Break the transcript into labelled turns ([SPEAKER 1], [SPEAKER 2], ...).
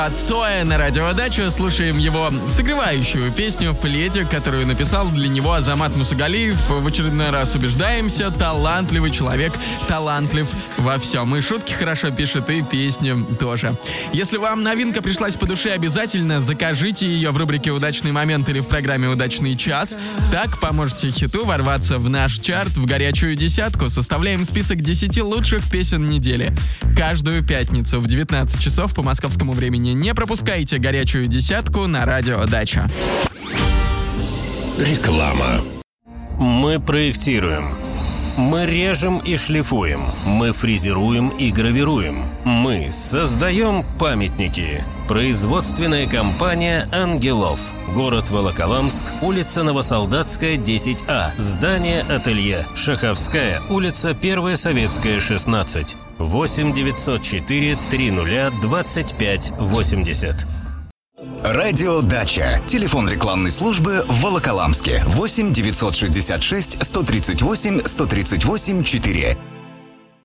[SPEAKER 1] От Цоя на радио Дача слушаем его согревающую песню «Пледик», которую написал для него Азамат Мусагалиев. В очередной раз убеждаемся, талантливый человек, талантлив во всем. И шутки хорошо пишет, и песни тоже. Если вам новинка пришлась по душе, обязательно закажите ее в рубрике «Удачный момент» или в программе «Удачный час». Так поможете хиту ворваться в наш чарт, в горячую десятку. Составляем список 10 лучших песен недели. Каждую пятницу в 19 часов по московскому времени. Не пропускайте горячую десятку на радио Дача.
[SPEAKER 2] Реклама.
[SPEAKER 3] Мы проектируем. Мы режем и шлифуем. Мы фрезеруем и гравируем. Мы создаем памятники. Производственная компания «Ангелов». Город Волоколамск, улица Новосолдатская, 10А. Здание «Ателье». Шаховская, улица 1 Советская, 16. 8 904 30 25 80.
[SPEAKER 4] Радио Дача. Телефон рекламной службы в Волоколамске. 8 966 138 138 4.